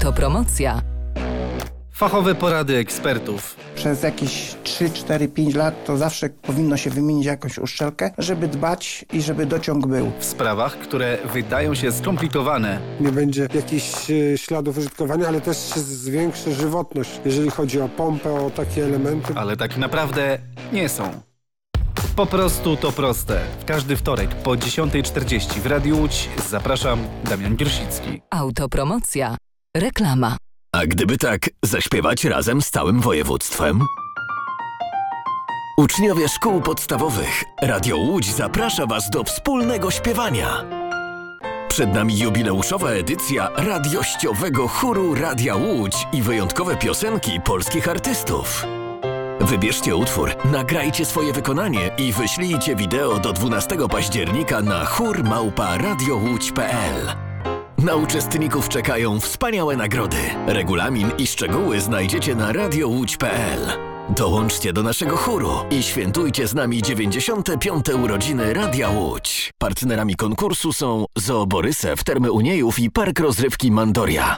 Autopromocja. Fachowe porady ekspertów. Przez jakieś 3, 4, 5 lat to zawsze powinno się wymienić jakąś uszczelkę, żeby dbać i żeby dociąg był. W sprawach, które wydają się skomplikowane. Nie będzie jakichś śladów użytkowania, ale też się zwiększy żywotność, jeżeli chodzi o pompę, o takie elementy. Ale tak naprawdę nie są. Po prostu to proste. W każdy wtorek po 10:40 w Radiu Łódź zapraszam, Damian Grosicki. Autopromocja. Reklama. A gdyby tak zaśpiewać razem z całym województwem? Uczniowie szkół podstawowych, Radio Łódź zaprasza Was do wspólnego śpiewania. Przed nami jubileuszowa edycja radiościowego chóru Radia Łódź i wyjątkowe piosenki polskich artystów. Wybierzcie utwór, nagrajcie swoje wykonanie i wyślijcie wideo do 12 października na chór@radiołódź.pl. Na uczestników czekają wspaniałe nagrody. Regulamin i szczegóły znajdziecie na radiołódź.pl. Dołączcie do naszego chóru i świętujcie z nami 95. urodziny Radia Łódź. Partnerami konkursu są Zoo Borysew, Termy Uniejów i Park Rozrywki Mandoria.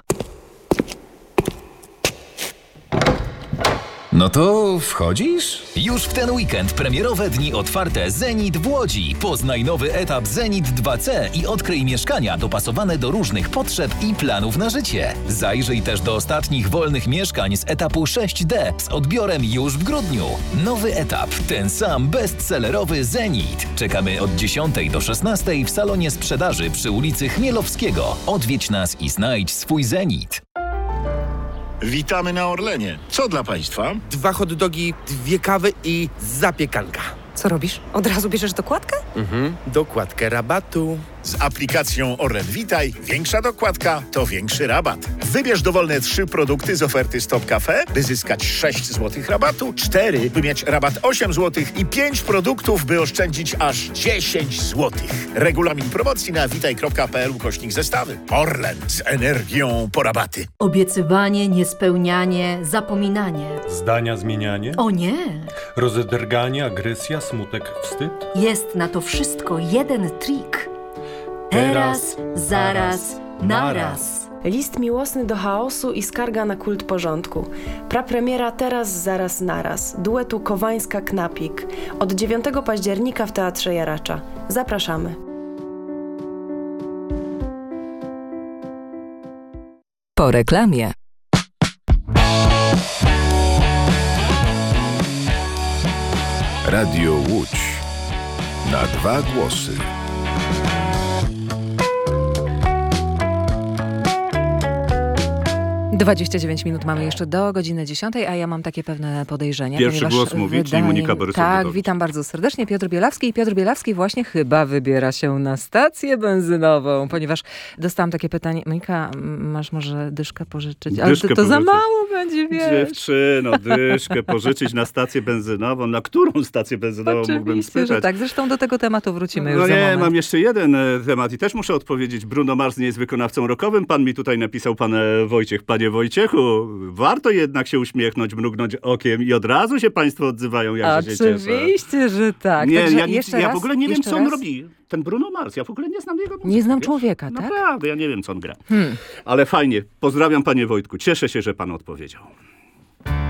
No to wchodzisz? Już w ten weekend premierowe dni otwarte Zenit w Łodzi. Poznaj nowy etap Zenit 2C i odkryj mieszkania dopasowane do różnych potrzeb i planów na życie. Zajrzyj też do ostatnich wolnych mieszkań z etapu 6D z odbiorem już w grudniu. Nowy etap, ten sam bestsellerowy Zenit. Czekamy od 10 do 16 w salonie sprzedaży przy ulicy Chmielowskiego. Odwiedź nas i znajdź swój Zenit. Witamy na Orlenie. Co dla Państwa? 2 hot dogi, 2 kawy i zapiekanka. Co robisz? Od razu bierzesz dokładkę? Dokładkę rabatu. Z aplikacją Orlen Witaj większa dokładka to większy rabat. Wybierz dowolne 3 produkty z oferty Stop Cafe, by zyskać 6 zł rabatu, 4, by mieć rabat 8 zł i 5 produktów, by oszczędzić aż 10 zł. Regulamin promocji na witaj.pl/zestawy. Orlen z energią po rabaty. Obiecywanie, niespełnianie, zapominanie. Zdania zmienianie? O nie! Rozedrganie, agresja, smutek, wstyd? Jest na to wszystko jeden trik. Teraz, zaraz, naraz. List miłosny do chaosu i skarga na kult porządku. Prapremiera Teraz, zaraz, naraz. Duetu Kowańska-Knapik. Od 9 października w Teatrze Jaracza. Zapraszamy. Po reklamie. Radio Łódź. Na 2 głosy. 29 minut mamy jeszcze do godziny 10, a ja mam takie pewne podejrzenia. Pierwszy głos mówi, czyli Monika Borysowicz. Tak, witam bardzo serdecznie. Piotr Bielawski. I Piotr Bielawski właśnie chyba wybiera się na stację benzynową, ponieważ dostałam takie pytanie. Monika, masz może dyszkę pożyczyć? Ale to za mało będzie, wiesz. Dziewczyno, dyszkę pożyczyć na stację benzynową. Na którą stację benzynową mógłbym spytać? Że tak. Zresztą do tego tematu wrócimy już za moment. Mam jeszcze jeden temat i też muszę odpowiedzieć. Bruno Mars nie jest wykonawcą rockowym. Pan mi tutaj napisał, pan Wojciech. Panie Wojciechu, warto jednak się uśmiechnąć, mrugnąć okiem i od razu się państwo odzywają, jak się cieszę. Oczywiście, że tak. Nie, ja w ogóle nie wiem, co on robi. Ten Bruno Mars, ja w ogóle nie znam jego muzyki. Nie znam człowieka, tak? Naprawdę, ja nie wiem, co on gra. Ale fajnie. Pozdrawiam, panie Wojtku. Cieszę się, że pan odpowiedział.